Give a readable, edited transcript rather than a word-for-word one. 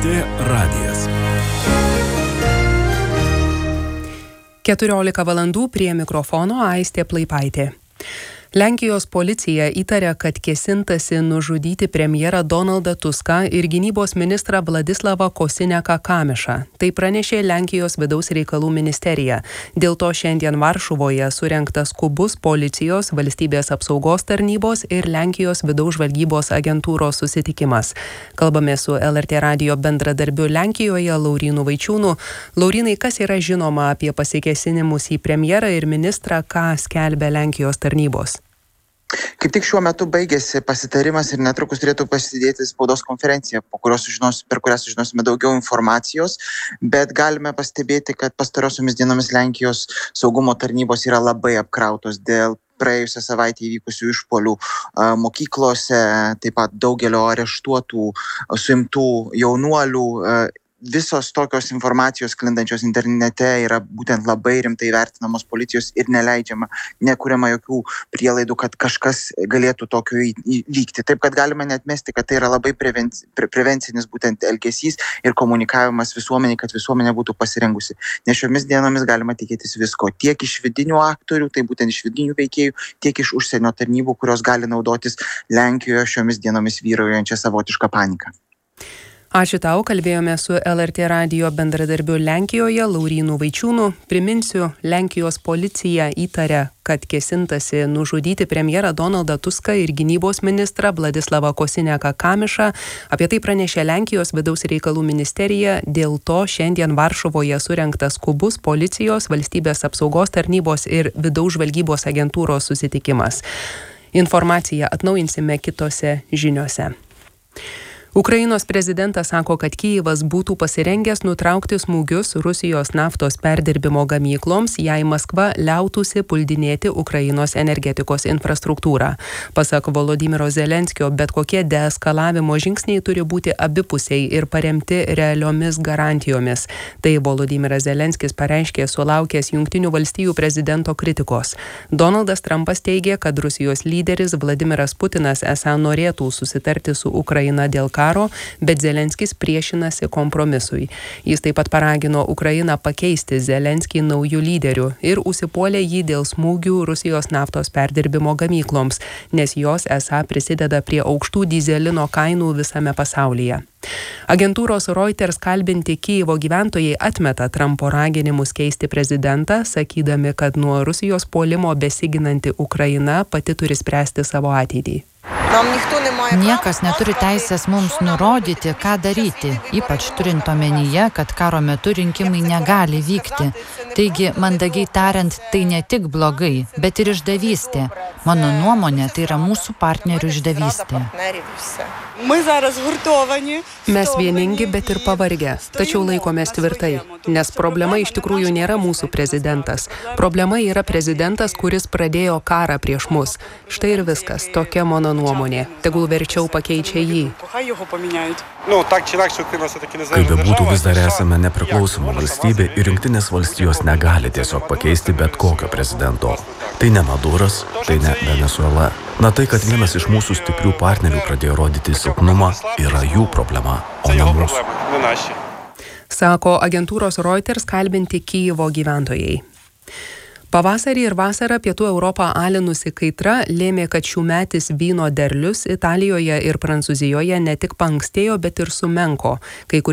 LRT radijas. 14 valandų prie mikrofono Aistė Plaipaitė. Lenkijos policija įtaria, kad kėsintasi nužudyti premjerą Donaldą Tuską ir gynybos ministrą Vladislavą Kosiniaką-Kamyšą. Tai pranešė Lenkijos vidaus reikalų ministerija. Dėl to šiandien Varšuvoje surengtas skubus policijos, valstybės apsaugos tarnybos ir Lenkijos vidaus žvalgybos agentūros susitikimas. Kalbame su LRT radijo bendradarbiu Lenkijoje Laurynu Vaičiūnu. Laurynai, kas yra žinoma apie pasikėsinimus į premjerą ir ministrą, ką skelbia Lenkijos tarnybos? Kaip tik šiuo metu baigėsi pasitarimas ir netrukus turėtų prasidėti spaudos konferencija, per kurią sužinosime daugiau informacijos, bet galime pastebėti, kad pastarosiomis dienomis Lenkijos saugumo tarnybos yra labai apkrautos dėl praėjusią savaitę įvykusių išpuolių mokyklose, taip pat daugelio areštuotų, suimtų jaunuolių. Visos tokios informacijos sklindančios internete yra būtent labai rimtai vertinamos policijos ir nekuriama jokių prielaidų, kad kažkas galėtų tokio įvykti. Taip, kad galime neatmesti, kad tai yra labai prevencinis būtent elgesys ir komunikavimas visuomeniai, kad visuomenė būtų pasirengusi. Nes šiomis dienomis galima tikėtis visko, tiek iš vidinių aktorių, tai būtent iš vidinių veikėjų, tiek iš užsienio tarnybų, kurios gali naudotis Lenkijoje šiomis dienomis vyraujančią savotišką paniką. Ačiū tau, kalbėjome su LRT radijo bendradarbiu Lenkijoje Laurynu Vaičiūnu. Priminsiu, Lenkijos policija įtaria, kad kėsintasi nužudyti premjerą Donaldą Tuską ir gynybos ministrą Vladislavą Kosiniaką-Kamyšą. Apie tai pranešė Lenkijos vidaus reikalų ministerija. Dėl to šiandien Varšuvoje surengtas skubus policijos, valstybės apsaugos tarnybos ir vidaus žvalgybos agentūros susitikimas. Informaciją atnaujinsime kitose žiniose. Ukrainos prezidentas sako, kad Kijevas būtų pasirengęs nutraukti smūgius Rusijos naftos perdirbimo gamykloms, jei Maskva liautųsi puldinėti Ukrainos energetikos infrastruktūrą. Pasak Volodymyro Zelenskio, bet kokie deeskalavimo žingsniai turi būti abipusiai ir paremti realiomis garantijomis. Tai Volodymyras Zelenskis pareiškė sulaukęs Jungtinių valstijų prezidento kritikos. Donaldas Trumpas teigė, kad Rusijos lyderis Vladimiras Putinas esą norėtų susitarti su Ukraina dėl karo, bet Zelenskis priešinasi kompromisui. Jis taip pat paragino Ukrainą pakeisti Zelenskį naujų lyderių ir užsipuolė jį dėl smūgių Rusijos naftos perdirbimo gamykloms, nes jos esą prisideda prie aukštų dyzelino kainų visame pasaulyje. Agentūros Reuters kalbinti Kijevo gyventojai atmeta Trumpo raginimus keisti prezidentą, sakydami, kad nuo Rusijos puolimo besiginanti Ukraina pati turi spręsti savo ateitį. Niekas neturi teisės mums nurodyti, ką daryti, ypač turint omenyje, kad karo metu rinkimai negali vykti. Taigi, mandagiai tariant, tai ne tik blogai, bet ir išdavystė. Mano nuomonė, tai yra mūsų partnerių išdavystė. Mes vieningi, bet ir pavargę, tačiau laikomės tvirtai, nes problema iš tikrųjų nėra mūsų prezidentas. Problema yra prezidentas, kuris pradėjo karą prieš mus. Štai ir viskas, tokia mano nuomonė. Tegul verčiau pakeičia jį. Kaip bebūtų, vis dar esame nepriklausoma valstybė ir Jungtinės valstijos negali tiesiog pakeisti bet kokio prezidento. Tai ne Maduras, tai ne Venezuela. Na tai, kad vienas iš mūsų stiprių partnerių pradėjo rodyti silpnumą, yra jų problema, o ne mūsų. Sako agentūros Reuters kalbinti Kijevo gyventojai. Pavasarį ir vasarą Pietų Europą alinusi kaitra lėmė, kad šiųmetis vyno derlius Italijoje ir Prancūzijoje ne tik paankstėjo, bet ir sumenko. Kai